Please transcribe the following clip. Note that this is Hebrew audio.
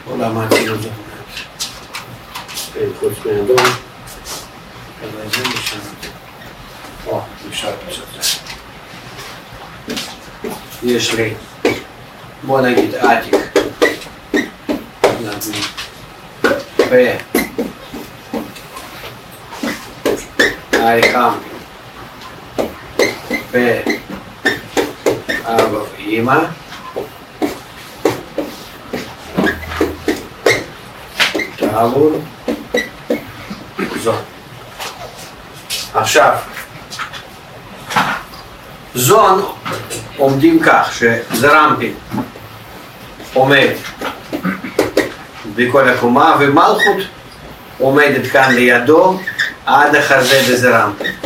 עולם האצילות זאת אומרת. חוץ מהאדום. אבל זה משם. אפשר קצת. יש לי, בוא נגיד עתיק. פה. חם. פה. אבא ואמא. תעבור. זו. עכשיו. זון עומדים כך שזרמפין עומד בכל הקומה ומלכות עומדת כאן לידו עד החזה דזרמפין.